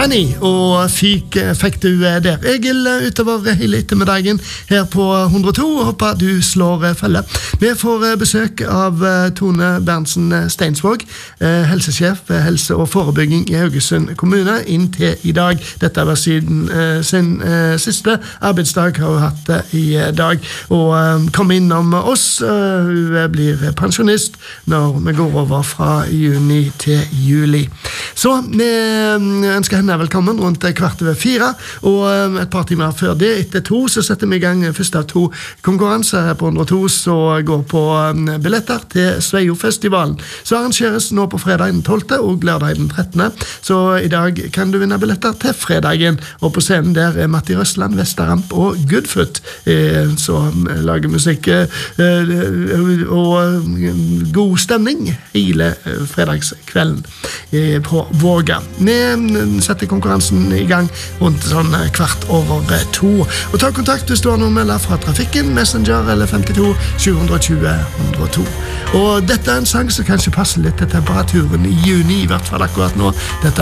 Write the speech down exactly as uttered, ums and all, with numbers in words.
Annie og Fyk fikk du der. Egil utover hele ettermiddagen her på hundre og to, og håper du slår felle. Vi får besøk av Tone Berntsen Steinsvåg, helsesjef ved helse og forebygging i Haugesund kommune, inntil i dag. Dette var siden sin siste arbeidsdag har hun hatt det i dag, og kom innom oss. Hun blir pensjonist når vi går over fra juni til juli. Så vi ønsker henne velkommen rundt kvart over fire, og et par timer før det, etter to, så setter vi i gang første av to konkurranser her på hundre og to, så går på billetter til Sveio-festivalen. Så arrangeres nå på fredag den tolvte og lørdag den trettende, så i dag kan du vinne billetter til fredagen, og på scenen der er Matti Røsland, Vesteramp og Goodfoot, så lager musikk og god stemning hele fredagskvelden på Våga. Vi setter konkurransen i gang rundt sånn kvart over to. Og ta kontakt hvis du har noe melder fra trafikken, Messenger eller femtito sju to null hundre og to. Og dette er en sang som kanskje passer litt til temperaturen i juni, i hvert fall akkurat nå. Dette